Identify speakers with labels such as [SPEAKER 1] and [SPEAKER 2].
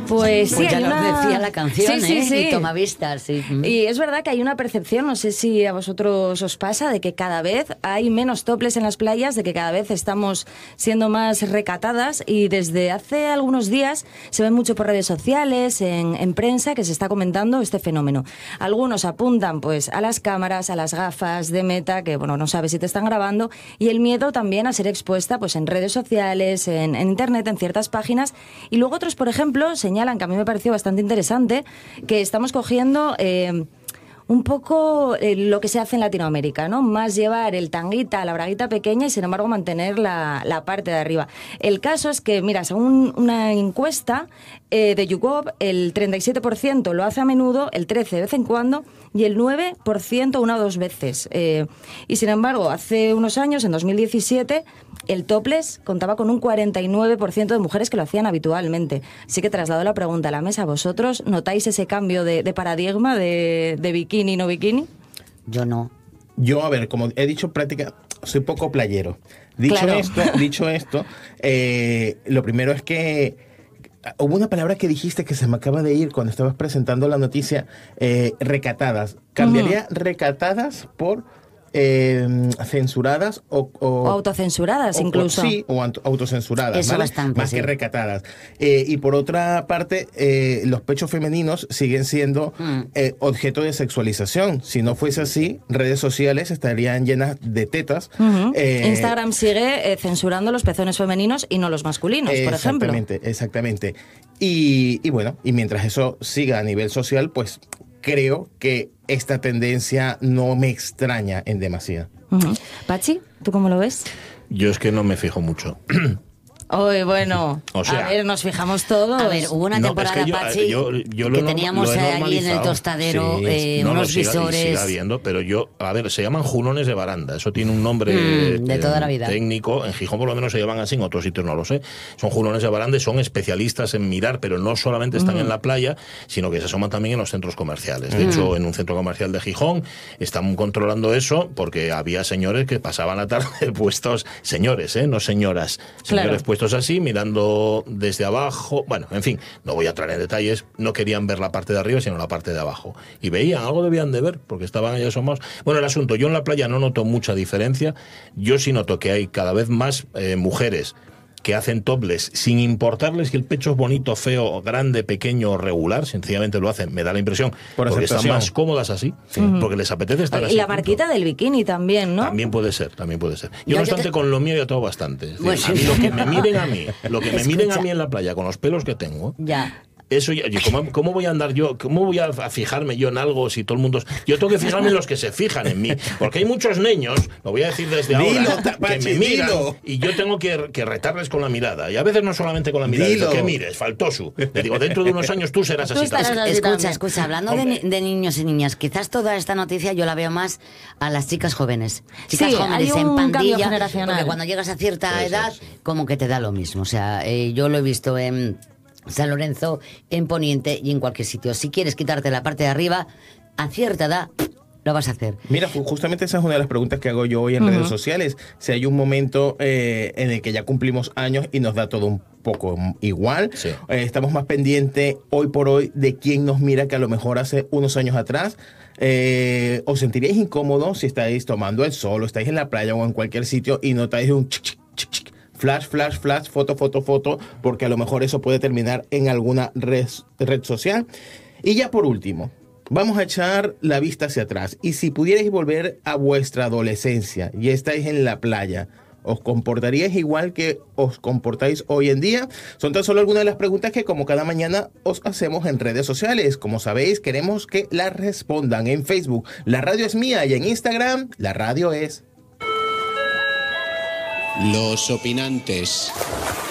[SPEAKER 1] Pues sí,
[SPEAKER 2] ya
[SPEAKER 1] hay
[SPEAKER 2] nos
[SPEAKER 1] una...
[SPEAKER 2] decía la canción,
[SPEAKER 1] sí, sí.
[SPEAKER 2] Y toma vistas, sí.
[SPEAKER 1] Y es verdad que hay una percepción, no sé si a vosotros os pasa, de que cada vez hay menos topless en las playas, de que cada vez estamos siendo más recatadas, y desde hace algunos días se ve mucho por redes sociales, en prensa, que se está comentando este fenómeno. Algunos apuntan pues a las cámaras, a las gafas de Meta, que bueno, no sabes si te están grabando, y el miedo también a ser expuesta pues en redes sociales, en internet, en ciertas páginas. Y luego otros, por ejemplo, señalan, que a mí me pareció bastante interesante, que estamos cogiendo un poco lo que se hace en Latinoamérica, ¿no? Más llevar el tanguita, la braguita pequeña, y sin embargo mantener la parte de arriba. El caso es que, mira, según una encuesta de YouGov, el 37% lo hace a menudo, el 13% de vez en cuando, y el 9% una o dos veces. Y sin embargo, hace unos años, en 2017, el topless contaba con un 49% de mujeres que lo hacían habitualmente. Así que traslado la pregunta a la mesa. ¿Vosotros notáis ese cambio de paradigma de bikini, no bikini?
[SPEAKER 2] Yo no.
[SPEAKER 3] Yo, a ver, como he dicho, soy poco playero. Dicho esto, lo primero es que hubo una palabra que dijiste que se me acaba de ir cuando estabas presentando la noticia, recatadas. Cambiaría recatadas por censuradas o
[SPEAKER 1] autocensuradas incluso.
[SPEAKER 3] Sí, o autocensuradas.
[SPEAKER 2] Eso
[SPEAKER 3] ¿vale?
[SPEAKER 2] bastante,
[SPEAKER 3] Más
[SPEAKER 2] sí.
[SPEAKER 3] que recatadas. Y por otra parte, los pechos femeninos siguen siendo objeto de sexualización. Si no fuese así, redes sociales estarían llenas de tetas.
[SPEAKER 1] Instagram sigue censurando los pezones femeninos y no los masculinos, por ejemplo.
[SPEAKER 3] Exactamente. Y bueno, y mientras eso siga a nivel social, pues creo que esta tendencia no me extraña en demasía.
[SPEAKER 1] Pachi, ¿tú cómo lo ves?
[SPEAKER 4] Yo es que no me fijo mucho.
[SPEAKER 1] Oye, bueno,
[SPEAKER 4] O sea,
[SPEAKER 1] a ver, nos fijamos todos.
[SPEAKER 2] A ver, hubo una temporada, Pachi, que teníamos allí en el tostadero unos visores.
[SPEAKER 4] Sigue habiendo, pero a ver, se llaman junones de baranda. Eso tiene un nombre
[SPEAKER 2] de toda la vida.
[SPEAKER 4] Técnico. En Gijón por lo menos se llaman así, en otros sitios no lo sé. Son junones de baranda y son especialistas en mirar, pero no solamente están en la playa, sino que se asoman también en los centros comerciales. De hecho, en un centro comercial de Gijón están controlando eso porque había señores que pasaban la tarde puestos, señores, no señoras, señores puestos así, mirando desde abajo. Bueno, en fin, no voy a entrar en detalles. No querían ver la parte de arriba, sino la parte de abajo. Y veían, algo debían de ver, porque estaban ahí asomados. Bueno, el asunto, yo en la playa no noto mucha diferencia. Yo sí noto que hay cada vez más mujeres que hacen topless sin importarles que el pecho es bonito, feo, grande, pequeño o regular, sencillamente lo hacen, me da la impresión, porque están más cómodas así, porque les apetece estar así.
[SPEAKER 1] Y la marquita del bikini también, ¿no?
[SPEAKER 4] También puede ser. Yo no obstante, con lo mío ya tengo bastante. Bueno, a mí, lo que me miren a mí en la playa con los pelos que tengo,
[SPEAKER 2] ya.
[SPEAKER 4] Eso ya, ¿cómo voy a andar yo? ¿Cómo voy a fijarme yo en algo si todo el mundo... Yo tengo que fijarme en los que se fijan en mí. Porque hay muchos niños, lo voy a decir desde ahora, que me miran y yo tengo que retarles con la mirada. Y a veces no solamente con la mirada. ¿Qué mires? Faltoso. Le digo, dentro de unos años tú serás así.
[SPEAKER 2] Escucha, hablando de niños y niñas, quizás toda esta noticia yo la veo más a las chicas jóvenes. Chicas jóvenes
[SPEAKER 1] hay un
[SPEAKER 2] en pandilla,
[SPEAKER 1] generacional.
[SPEAKER 2] porque cuando llegas a cierta edad, como que te da lo mismo. O sea, yo lo he visto en San Lorenzo, en Poniente y en cualquier sitio. Si quieres quitarte la parte de arriba, a cierta edad lo vas a hacer.
[SPEAKER 3] Mira, justamente esa es una de las preguntas que hago yo hoy en redes sociales. Si hay un momento en el que ya cumplimos años y nos da todo un poco igual, estamos más pendientes hoy por hoy de quién nos mira que a lo mejor hace unos años atrás. ¿Os sentiríais incómodos si estáis tomando el sol o estáis en la playa o en cualquier sitio y notáis un flash, foto, porque a lo mejor eso puede terminar en alguna red social? Y ya por último, vamos a echar la vista hacia atrás. Y si pudierais volver a vuestra adolescencia y estáis en la playa, ¿os comportaríais igual que os comportáis hoy en día? Son tan solo algunas de las preguntas que, como cada mañana, os hacemos en redes sociales. Como sabéis, queremos que las respondan en Facebook. La radio es mía, y en Instagram, la radio es...
[SPEAKER 5] Los opinantes.